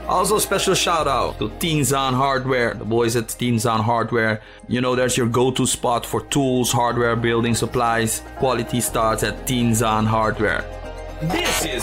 Also, special shout out to Teen Zaan Hardware, the boys at Teen Zaan Hardware. You know, there's your go-to spot for tools, hardware, building supplies. Quality starts at Teen Zaan Hardware. This is